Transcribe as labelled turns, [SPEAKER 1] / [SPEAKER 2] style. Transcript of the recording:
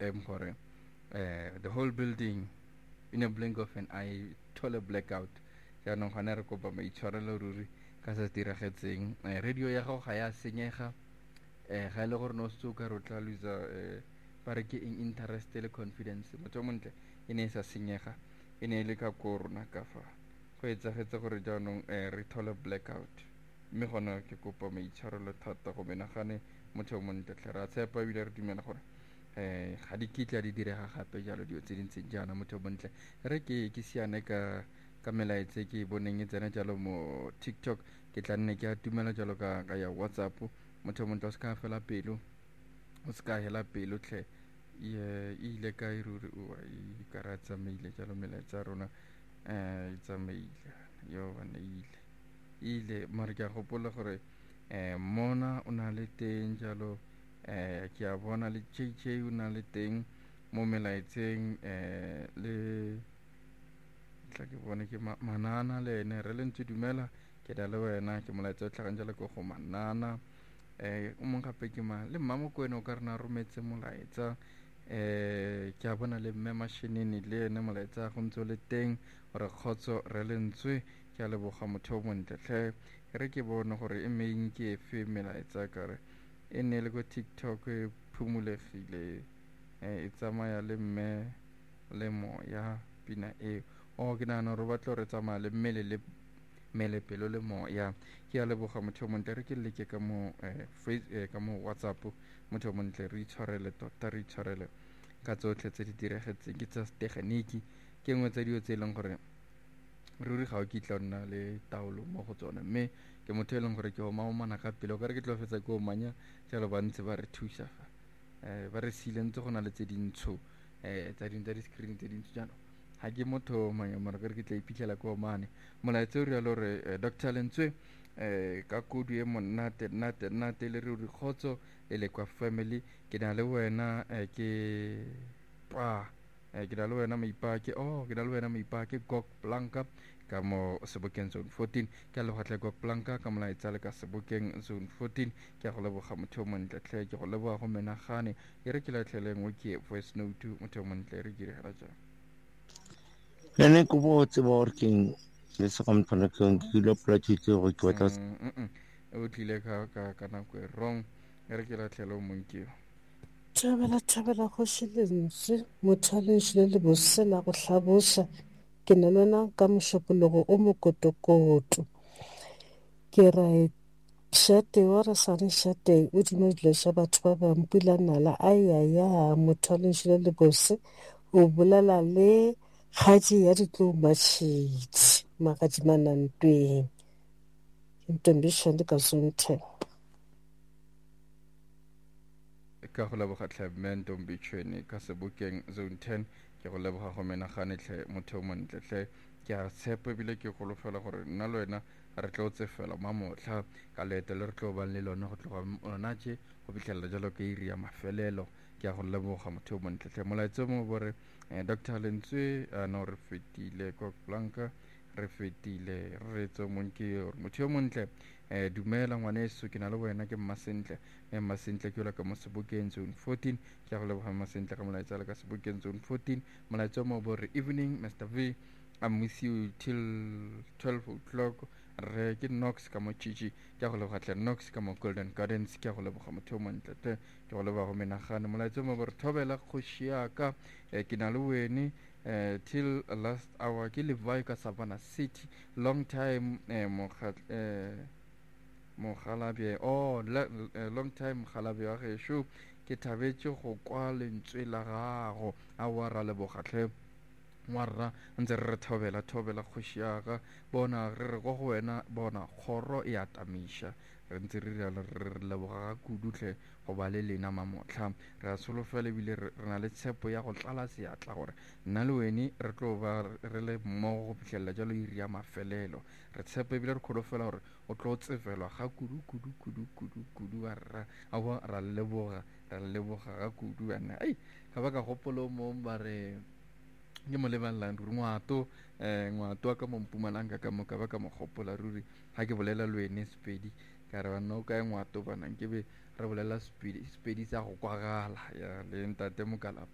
[SPEAKER 1] gore the whole building in a blink of an eye thole blackout jaanong gona re kopa maitshwarelo ruri ka se diragetseng radio ya gago ga ya senyega ga e le gore no se o ka re o tla losa ba re ke interest le confidence motho o montle e ne e sa senyega e ne e le ka ko rona ka fa go etsagetse gore jaanong re thole blackout mme gona ke kopa maitshwarelo thata go menagane motho o montle tlhe ra tshepa ebile re dumela gore ga di kitla di direga gape jalo dio tse dintseng jaana motho o montle re ke siane ka melaetse ke boneng e tsena jalo mo TikTok ke tla nne ke a tumela jalo ka ya WhatsApp motho o montle o se ka fela pelo o se ka hela pelo tlhe ile ka iruri o ka ra tsamaile jalo melaetsa rona e tsamaile yo bana ile mare ke a gopola gore mona o na le teng jalo ke a bona le JJ o na le teng mo melaetseng le tla ke bone ke manana le ene re le ntse dumela ke da le wena ke molaetsa o tlhagang jalo ke go manana o mong gape ke le mmamokwena o ka rena rometse molaetsa ke a bona le mme mashinini le ene molaetsa go ntse o le teng gore kgotso re lentswe ke a leboga motho o montle tlhe re ke bone gore e main ke efe melaetsa kare e ne le ko TikTok e phumulegile e tsamaya le mme le moya pina e ke nagana gore batlo re tsamaya le mmele le mele pelo le moya ke a leboga motho o montle re ke leke ka mo ka mo WhatsApp motho o montle re itshwarele tota re itshwarele ka tsotlhe tse di diragetseng ke tsa tegeniki ke nngwe tsa dio tse e leng gore ruri ga o kitla o nna le taolo mo go tsone mme ke motho e leng gore ke omana ka pele o ka re ke tlo fetsa ke omanya jalo ba ntse ba re thusa fa ba re sile ntse go na le tse dintsho tsa di-screen tse dintsho jaanong ga ke motho omanya mara ka re ke tla iphitlhela ke omane molaetsa o rialo gore Dr lentswe ka kudu e monate nnate le re kgotso e le kwa family ke na le wena ke na le wena maipake Gok Blanca ka mo Sebokeng zone 14 ke a legotlhe Gok Blanca ka molaetsa le ka Sebokeng zone 14 ke a go leboga motho o montle tlhe ke go leboga go menagane e re ke latlheleng o ke voice note motho o montle re direla jang
[SPEAKER 2] ene ko botse ba gore keng le se ka mphana ke ile project go ke batla
[SPEAKER 1] o tlile ka nako e wrong e re ke latlhele o monkeo
[SPEAKER 3] thabela kgoši lentswe motho a lenšhile le bose la go hlaboša ke nanana ka mošupologo o mokotokoto ke ra šate wa re sane šate o dimo dileša batho ba bampulanala ayaya motho a lenšhile le bose o bolela le kgaji ya ditlo matšhitši magadimanantweng ke ntombišande ka zontel
[SPEAKER 1] ka go leboga tlhe ntombitšhweni ka Sebokeng zone 10 ke go leboga go menagane tlhe motho o montle tlhe ke a tshepa ebile ke golofela gore nna le wena re tlo tsefela mamotlha ka leeto le re tlo bang le lone go tloga lona tše go fitlhelela jalo ka iri ya mafelelo ke a go leboga motho o montle tlhe molaetso mo bore Dr lentswe no re fetile Gok Blanca re fetile re tso monke motho yo montle dumela ngwaneso ke na le wena ke mmasentle mmasentle ke ka mo Sebokeng zone 14 ke a go leboga mmasentle ka molaetsa le ka Sebokeng zone 14 molaetsa mo bore evening Mr V I'm with you till 12 o'clock re ke Knox ka mo Chichi ke a go leboga tle Knox ka mo Golden Gardens ke a go leboga motho o montle ke go leboga go menagane molaetsa mo bore thobela kgoši ya ka ke na le wene till last hour ke Levi ka Savannah City long time mogalabe long time mogalabe wa gešo ke thabetše go kwa lentswe la gago a wa ra leboga tlhe ngwarra ntse re thobela kgoši ya ka bona re re go wena bona kgoro e atamiša re ntse re re leboga ga kudu tlhe go ba le lena mamotlha re a solofela ebile re na le tshepo ya go tlala seatla gore nna le wene re tlo ba re le mmogo go fitlhelela jalo iri ya mafelelo re tshepa ebile re kgolofela gore o tlo tsefelwa ga kudu ra leboga ga kudu ana ga ba ka gopolo mo ba re ke mo lebelelang ruri ngwato wa ka mo Mpumalanga ka mo ka ba ka mo gopola ruri ga ke bolela le wene Sepedi ka re banna o ka ngwato bana ke be re bolela Sepedi sa go kwagala ya le ntate Mokala